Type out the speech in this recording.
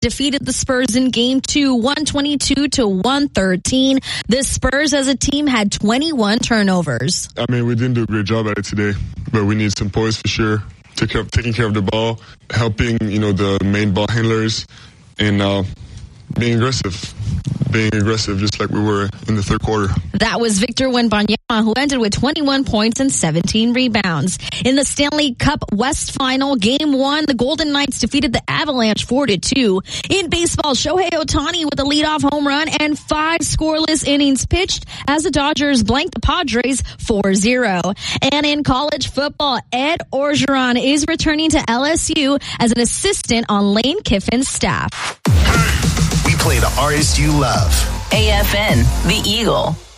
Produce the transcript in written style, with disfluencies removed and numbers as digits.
defeated the Spurs in Game 2, 122-113. The Spurs as a team had 21 turnovers. I mean, we didn't do a great job at it today, but we need some poise for sure. Taking care of the ball, helping, the main ball handlers, and being aggressive just like we were in the third quarter. That was Victor Wembanyama, who ended with 21 points and 17 rebounds. In the Stanley Cup West Final, Game 1, the Golden Knights defeated the Avalanche 4-2. In baseball, Shohei Ohtani with a leadoff home run and 5 scoreless innings pitched as the Dodgers blanked the Padres 4-0. And in college football, Ed Orgeron is returning to LSU as an assistant on Lane Kiffin's staff. We play the artist you love. AFN, The Eagle.